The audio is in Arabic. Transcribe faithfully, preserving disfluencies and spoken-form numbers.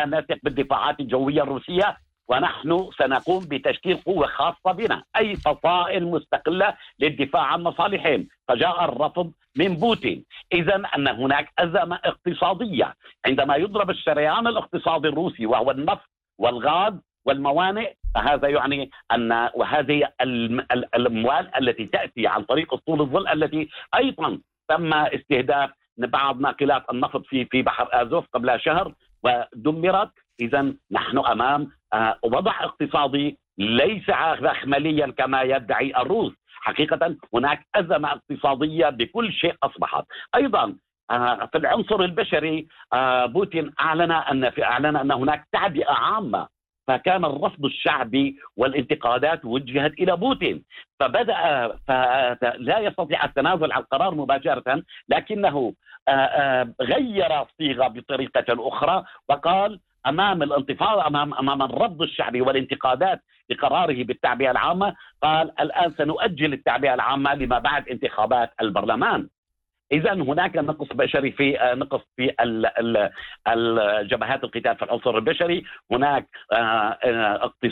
لا نثق بالدفاعات الجوية الروسية، ونحن سنقوم بتشكيل قوة خاصة بنا، أي فصائل مستقلة للدفاع عن مصالحهم. فجاء الرفض من بوتين. إذن أن هناك أزمة اقتصادية عندما يضرب الشريان الاقتصادي الروسي وهو النفط والغاز والموانئ، فهذا يعني أن وهذه الأموال التي تأتي عن طريق أسطول الظل التي أيضا تم استهداف بعض ناقلات النفط في في بحر آزوف قبل شهر ودمرت. إذن نحن أمام وضع اقتصادي ليس رأسماليا كما يدعي الروس. حقيقة هناك أزمة اقتصادية بكل شيء أصبحت. أيضا في العنصر البشري بوتين أعلن أن في أعلن أن هناك تعبئة عامة، فكان الرفض الشعبي والانتقادات وجهت إلى بوتين، فبدأ فلا يستطيع التنازل عن القرار مباشرة، لكنه غير الصيغة بطريقة أخرى وقال أمام الانتفاضة أمام أمام الرفض الشعبي والانتقادات لقراره بالتعبئة العامة، قال الآن سنؤجل التعبئة العامة لما بعد انتخابات البرلمان. إذن هناك نقص بشري في نقص في الجبهات القتال في العنصر البشري، هناك اقتصاد